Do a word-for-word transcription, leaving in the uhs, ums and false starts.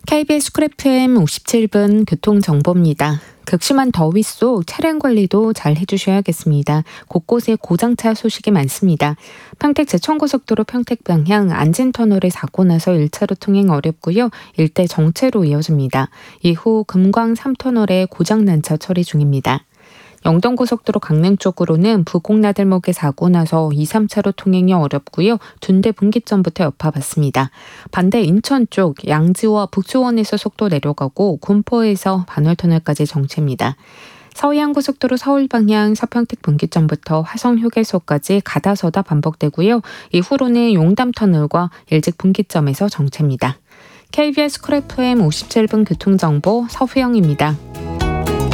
케이비에스 쿨 에프엠 오십칠 분 교통정보입니다. 극심한 더위 속 차량 관리도 잘 해주셔야겠습니다. 곳곳에 고장차 소식이 많습니다. 평택 제천고속도로 평택 방향 안진터널에 사고 나서 일 차로 통행 어렵고요. 일대 정체로 이어집니다. 이후 금광 삼 터널에 고장난 차 처리 중입니다. 영동고속도로 강릉 쪽으로는 부곡나들목에 사고 나서 이, 삼 차로 통행이 어렵고요. 둔대 분기점부터 여파받습니다. 반대 인천 쪽 양지와 북수원에서 속도 내려가고 군포에서 반월터널까지 정체입니다. 서해안고속도로 서울 방향 서평택 분기점부터 화성휴게소까지 가다서다 반복되고요. 이후로는 용담터널과 일직 분기점에서 정체입니다. 케이비에스 쿨 에프엠 오십칠 분 교통정보 서후영입니다.